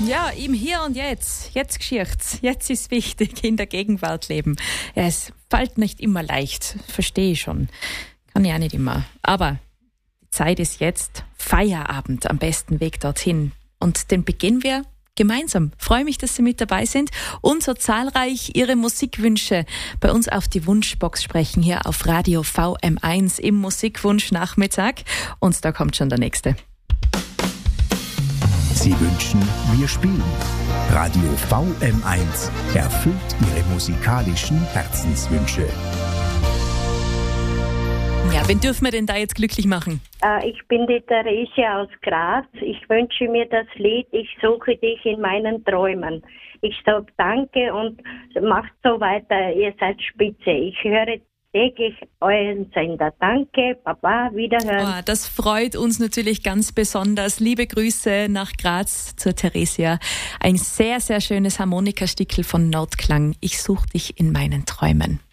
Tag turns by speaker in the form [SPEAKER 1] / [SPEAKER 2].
[SPEAKER 1] Ja, im Hier und Jetzt. Jetzt geschieht's. Jetzt ist wichtig, in der Gegenwart leben. Ja, es fällt nicht immer leicht. Verstehe ich schon. Kann ich auch nicht immer. Aber die Zeit ist jetzt. Feierabend am besten Weg dorthin. Und den beginnen wir gemeinsam. Freue mich, dass Sie mit dabei sind und so zahlreich Ihre Musikwünsche bei uns auf die Wunschbox sprechen, hier auf Radio VM1 im Musikwunsch-Nachmittag. Und da kommt schon der nächste.
[SPEAKER 2] Sie wünschen, wir spielen. Radio VM1 erfüllt Ihre musikalischen Herzenswünsche.
[SPEAKER 1] Ja, wen dürfen wir denn da jetzt glücklich machen?
[SPEAKER 3] Ich bin die Theresia aus Graz. Ich wünsche mir das Lied Ich suche dich in meinen Träumen. Ich sage danke und macht so weiter. Ihr seid spitze. Ich höre täglich euren Sender. Danke, Baba, wiederhören.
[SPEAKER 1] Oh, das freut uns natürlich ganz besonders. Liebe Grüße nach Graz zur Theresia. Ein sehr, sehr schönes Harmonikastickel von Nordklang. Ich suche dich in meinen Träumen.